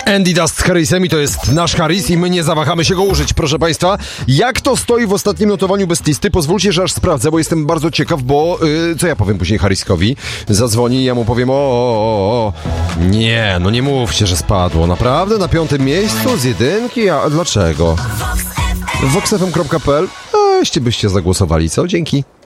Andy Dust z Harrisem i to jest nasz Harris i my nie zawahamy się go użyć, proszę państwa. Jak to stoi w ostatnim notowaniu bez listy? Pozwólcie, że aż sprawdzę, bo jestem bardzo ciekaw, bo co ja powiem później Harriskowi? Zadzwoni i ja mu powiem Nie, no nie mówcie, że spadło. Naprawdę? Na 5. miejscu? Z 1? A dlaczego? voxfm.pl Byście zagłosowali, co? Dzięki.